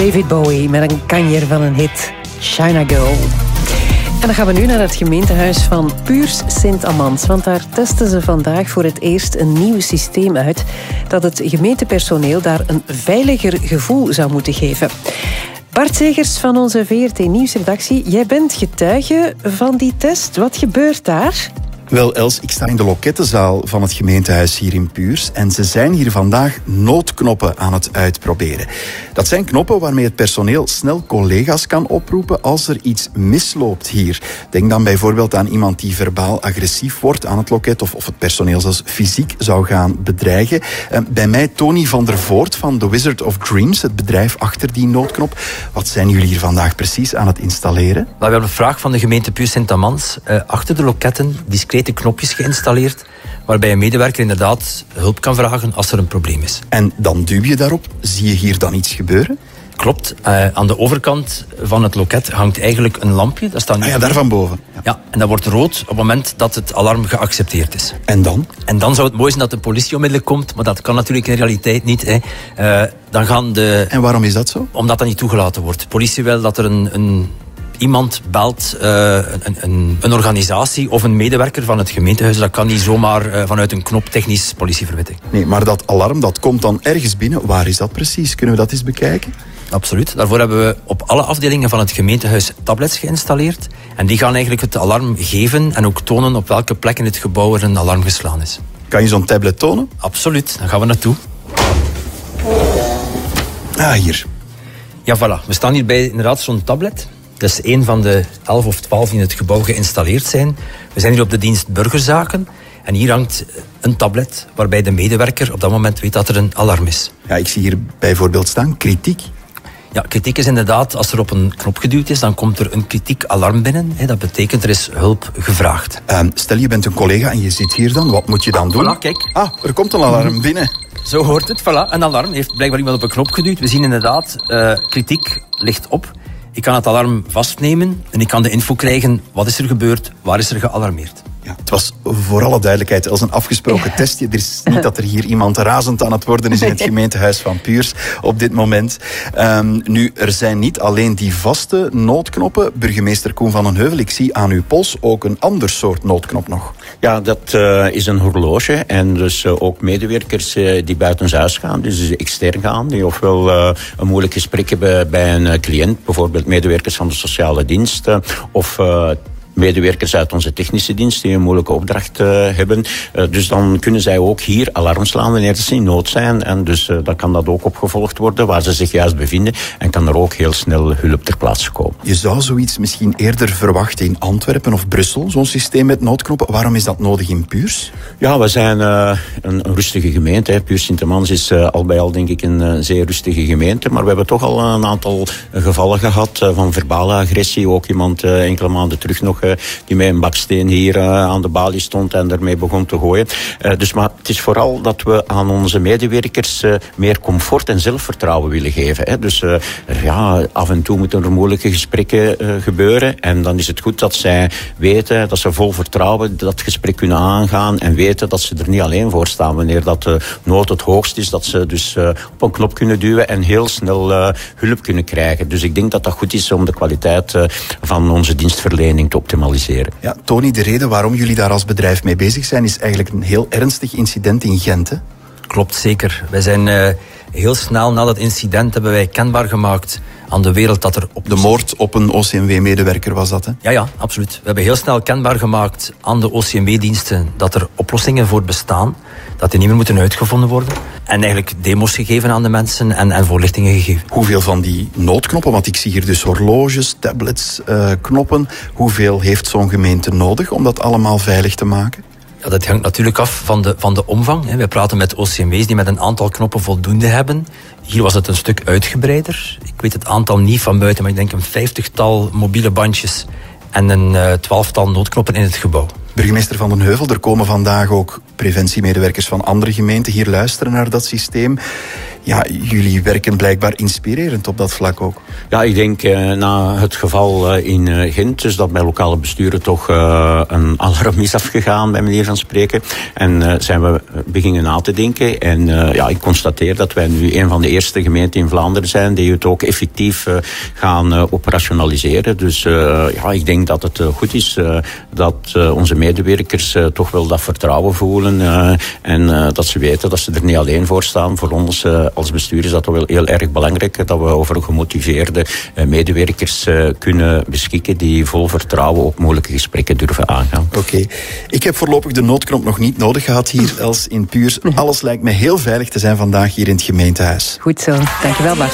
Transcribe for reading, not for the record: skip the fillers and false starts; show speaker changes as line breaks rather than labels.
David Bowie met een kanjer van een hit, China Girl. En dan gaan we nu naar het gemeentehuis van Puurs Sint-Amans. Want daar testen ze vandaag voor het eerst een nieuw systeem uit dat het gemeentepersoneel daar een veiliger gevoel zou moeten geven. Bart Zegers van onze VRT Nieuwsredactie, jij bent getuige van die test. Wat gebeurt daar?
Wel, Els, ik sta in de lokettenzaal van het gemeentehuis hier in Puurs en ze zijn hier vandaag noodknoppen aan het uitproberen. Dat zijn knoppen waarmee het personeel snel collega's kan oproepen als er iets misloopt hier. Denk dan bijvoorbeeld aan iemand die verbaal agressief wordt aan het loket of het personeel zelfs fysiek zou gaan bedreigen. Bij mij Tony van der Voort van The Wizard of Dreams, het bedrijf achter die noodknop. Wat zijn jullie hier vandaag precies aan het installeren?
We hebben een vraag van de gemeente Puurs Sint-Amans. Achter de loketten discrete knopjes geïnstalleerd, waarbij een medewerker inderdaad hulp kan vragen als er een probleem is.
En dan duw je daarop. Zie je hier dan iets gebeuren?
Klopt. Aan de overkant van het loket hangt eigenlijk een lampje. Dat staat nu
daar van boven.
Ja, en dat wordt rood op het moment dat het alarm geaccepteerd is.
En dan?
En dan zou het mooi zijn dat de politie onmiddellijk komt, maar dat kan natuurlijk in realiteit niet. Dan gaan de...
En waarom is dat zo?
Omdat dat niet toegelaten wordt. De politie wil dat er iemand belt, een organisatie of een medewerker van het gemeentehuis. Dat kan niet zomaar vanuit een knop technisch politieverwitting.
Nee, maar dat alarm dat komt dan ergens binnen. Waar is dat precies? Kunnen we dat eens bekijken?
Absoluut. Daarvoor hebben we op alle afdelingen van het gemeentehuis tablets geïnstalleerd. En die gaan eigenlijk het alarm geven en ook tonen op welke plek in het gebouw er een alarm geslaan is.
Kan je zo'n tablet tonen?
Absoluut. Dan gaan we naartoe.
Hier.
Ja, voilà. We staan hier bij inderdaad zo'n tablet. Dat is één van de 11 of 12 die in het gebouw geïnstalleerd zijn. We zijn hier op de dienst burgerzaken. En hier hangt een tablet waarbij de medewerker op dat moment weet dat er een alarm is.
Ja, ik zie hier bijvoorbeeld staan kritiek.
Ja, kritiek is inderdaad, als er op een knop geduwd is, dan komt er een kritiek alarm binnen. Dat betekent, er is hulp gevraagd.
Stel, je bent een collega en je zit hier dan. Wat moet je dan doen?
Voilà, kijk.
Er komt een alarm binnen.
Zo hoort het, voilà. Een alarm heeft blijkbaar iemand op een knop geduwd. We zien inderdaad, kritiek ligt op. Ik kan het alarm vastnemen en ik kan de info krijgen. Wat is er gebeurd? Waar is er gealarmeerd?
Ja, het was voor alle duidelijkheid als een afgesproken testje. Er is niet dat er hier iemand razend aan het worden is in het gemeentehuis van Puurs op dit moment. Nu, er zijn niet alleen die vaste noodknoppen. Burgemeester Koen van den Heuvel, ik zie aan uw pols ook een ander soort noodknop nog.
Ja, dat is een horloge. En dus ook medewerkers die buitenshuis gaan, dus extern gaan, die ofwel een moeilijk gesprek hebben bij een cliënt, bijvoorbeeld medewerkers van de sociale dienst, of medewerkers uit onze technische dienst die een moeilijke opdracht hebben. Dus dan kunnen zij ook hier alarm slaan wanneer ze in nood zijn. En dus dan kan dat ook opgevolgd worden waar ze zich juist bevinden. En kan er ook heel snel hulp ter plaatse komen.
Je zou zoiets misschien eerder verwachten in Antwerpen of Brussel, zo'n systeem met noodknoppen. Waarom is dat nodig in Puurs?
Ja, we zijn een rustige gemeente. Puurs Sint-Amans is al bij al denk ik een zeer rustige gemeente. Maar we hebben toch al een aantal gevallen gehad van verbale agressie. Ook iemand enkele maanden terug nog die met een baksteen hier aan de balie stond en daarmee begon te gooien. Maar het is vooral dat we aan onze medewerkers meer comfort en zelfvertrouwen willen geven. Dus af en toe moeten er moeilijke gesprekken gebeuren. En dan is het goed dat zij weten, dat ze vol vertrouwen dat gesprek kunnen aangaan en weten dat ze er niet alleen voor staan. Wanneer dat de nood het hoogst is, dat ze dus op een knop kunnen duwen en heel snel hulp kunnen krijgen. Dus ik denk dat dat goed is om de kwaliteit van onze dienstverlening te optimaliseren.
Ja, Tony, de reden waarom jullie daar als bedrijf mee bezig zijn is eigenlijk een heel ernstig incident in Gent, hè?
Klopt, zeker. Wij zijn heel snel na dat incident hebben wij kenbaar gemaakt aan de wereld dat er
De moord op een OCMW-medewerker was dat, hè?
Ja, absoluut. We hebben heel snel kenbaar gemaakt aan de OCMW-diensten dat er oplossingen voor bestaan, dat die niet meer moeten uitgevonden worden. En eigenlijk demo's gegeven aan de mensen en voorlichtingen gegeven.
Hoeveel van die noodknoppen, want ik zie hier dus horloges, tablets, knoppen. Hoeveel heeft zo'n gemeente nodig om dat allemaal veilig te maken?
Ja, dat hangt natuurlijk af van de omvang. We praten met OCMW's die met een aantal knoppen voldoende hebben. Hier was het een stuk uitgebreider. Ik weet het aantal niet van buiten, maar ik denk een 50-tal mobiele bandjes en een 12-tal noodknoppen in het gebouw.
Burgemeester Van den Heuvel, er komen vandaag ook preventiemedewerkers van andere gemeenten hier luisteren naar dat systeem. jullie werken blijkbaar inspirerend op dat vlak ook.
Ja, ik denk na het geval in Gent, dus dat bij lokale besturen toch een alarm is afgegaan, bij manier van spreken. En zijn we beginnen na te denken. En ik constateer dat wij nu een van de eerste gemeenten in Vlaanderen zijn die het ook effectief gaan operationaliseren. Dus ik denk dat het goed is dat onze medewerkers toch wel dat vertrouwen voelen. En dat ze weten dat ze er niet alleen voor staan. Voor ons als bestuur is dat wel heel erg belangrijk. Dat we over gemotiveerde medewerkers kunnen beschikken die vol vertrouwen ook moeilijke gesprekken durven aangaan.
Oké. Ik heb voorlopig de noodknop nog niet nodig gehad hier als in Puurs. Alles lijkt me heel veilig te zijn vandaag hier in het gemeentehuis.
Goed zo. Dankjewel, Bart.